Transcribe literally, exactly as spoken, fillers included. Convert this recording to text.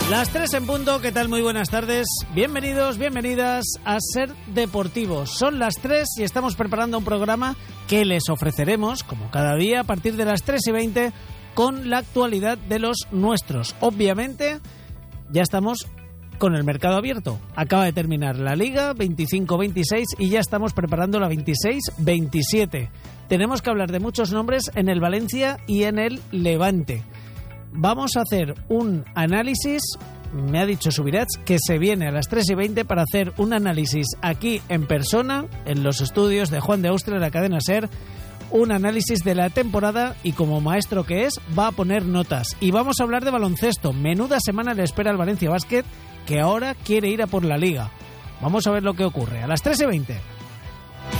Las tres en punto, ¿qué tal? Muy buenas tardes. Bienvenidos, bienvenidas a Ser Deportivos. Son las tres y estamos preparando un programa que les ofreceremos, como cada día, a partir de las tres y veinte, con la actualidad de los nuestros. Obviamente, ya estamos con el mercado abierto. Acaba de terminar la Liga veinticinco veintiséis y ya estamos preparando la veintiséis veintisiete. Tenemos que hablar de muchos nombres en el Valencia y en el Levante. Vamos a hacer un análisis, me ha dicho Subirats, que se viene a las tres y veinte para hacer un análisis aquí en persona, en los estudios de Juan de Austria, la cadena SER, un análisis de la temporada y como maestro que es, va a poner notas. Y vamos a hablar de baloncesto. Menuda semana le espera al Valencia Basket, que ahora quiere ir a por la Liga. Vamos a ver lo que ocurre. A las tres y veinte.